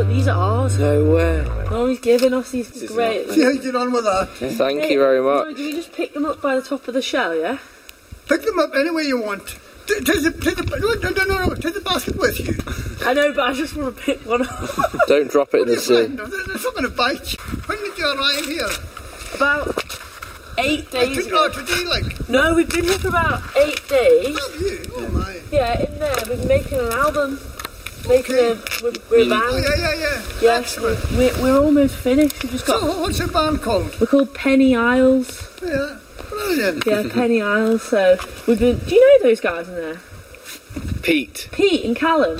look, these are ours. No way. Oh, he's giving us these great. See how you get on with that. Thank you very much. Do we just pick them up by the top of the shell, yeah? Pick them up any way you want. Take the basket with you. I know, but I just want to pick one up. Don't drop it in the sea. They're not going to bite you. When did you arrive here? About 8 days ago. Today, like? No, we've been here for about 8 days. Have you? Oh my. Yeah, in there. We've been making an album. We're band. Oh, yeah. Yes, we're almost finished. We've just got. So, what's your band called? We're called Penny Isles. Yeah, brilliant. Yeah, Penny Isles. So we've been. Do you know those guys in there? Pete and Callum.